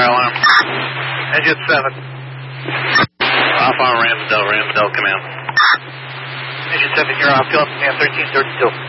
alarm. Engine 7. Alpha Ramsdale, command. Engine 7, you're off, field command 1332.